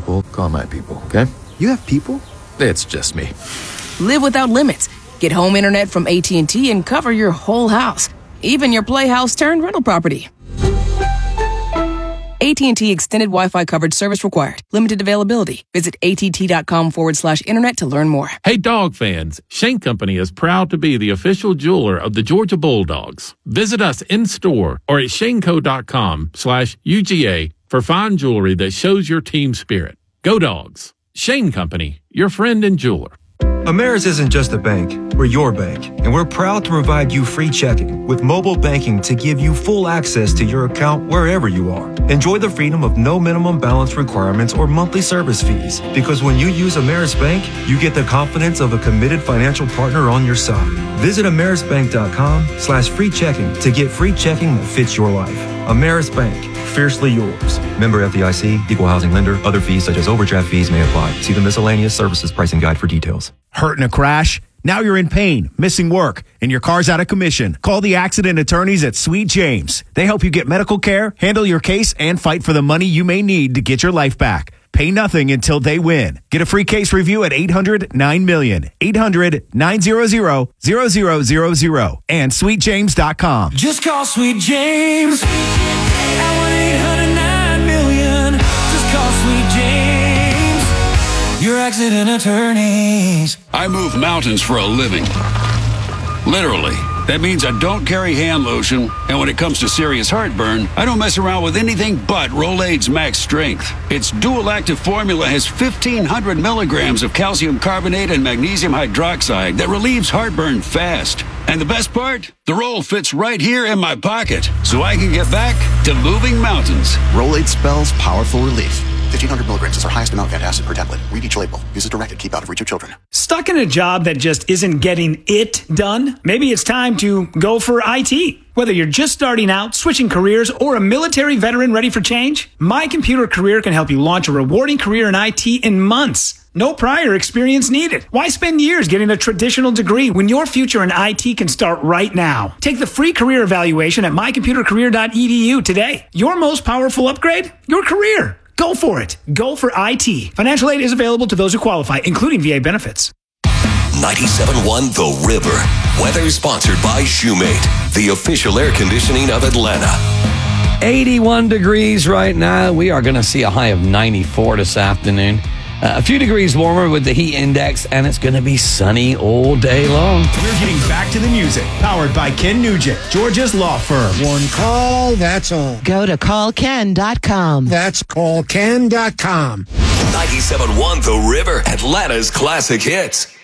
people call my people, okay? You have people? It's just me. Live without limits. Get home internet from AT&T and cover your whole house, even your playhouse turned rental property. AT&T Extended Wi-Fi coverage service required. Limited availability. Visit att.com/internet to learn more. Hey, dog fans. Shane Company is proud to be the official jeweler of the Georgia Bulldogs. Visit us in-store or at shaneco.com/UGA for fine jewelry that shows your team spirit. Go Dogs. Shane Company, your friend and jeweler. Ameris isn't just a bank, we're your bank, and we're proud to provide you free checking with mobile banking to give you full access to your account wherever you are. Enjoy the freedom of no minimum balance requirements or monthly service fees, because when you use Ameris Bank, you get the confidence of a committed financial partner on your side. Visit amerisbank.com/free checking to get free checking that fits your life. Ameris Bank, fiercely yours. Member FDIC, equal housing lender. Other fees such as overdraft fees may apply. See the miscellaneous services pricing guide for details. Hurt in a crash? Now you're in pain, missing work, and your car's out of commission. Call the accident attorneys at Sweet James. They help you get medical care, handle your case, and fight for the money you may need to get your life back. Pay nothing until they win. Get a free case review at 800-9-MILLION. 800-900-0000 and sweetjames.com. Just call Sweet James at 1-800-9-MILLION. Just call Sweet James, your accident attorneys. I move mountains for a living. Literally. That means I don't carry hand lotion, and when it comes to serious heartburn, I don't mess around with anything but Rolaids Max Strength. Its dual active formula has 1,500 milligrams of calcium carbonate and magnesium hydroxide that relieves heartburn fast. And the best part? The roll fits right here in my pocket, so I can get back to moving mountains. Rolaids spells powerful relief. 1,500 milligrams is our highest amount of antacid per tablet. Read each label. Use as directed. Keep out of reach of children. Stuck in a job that just isn't getting it done? Maybe it's time to go for IT. Whether you're just starting out, switching careers, or a military veteran ready for change, My Computer Career can help you launch a rewarding career in IT in months. No prior experience needed. Why spend years getting a traditional degree when your future in IT can start right now? Take the free career evaluation at mycomputercareer.edu today. Your most powerful upgrade? Your career. Go for it. Go for IT. Financial aid is available to those who qualify, including VA benefits. 97.1 The River. Weather sponsored by Shoemate, the official air conditioning of Atlanta. 81 degrees right now. We are going to see a high of 94 this afternoon. A few degrees warmer with the heat index, and it's going to be sunny all day long. We're getting back to the music. Powered by Ken Nugent, Georgia's law firm. One call, that's all. Go to callken.com. That's callken.com. 97.1 The River, Atlanta's classic hits.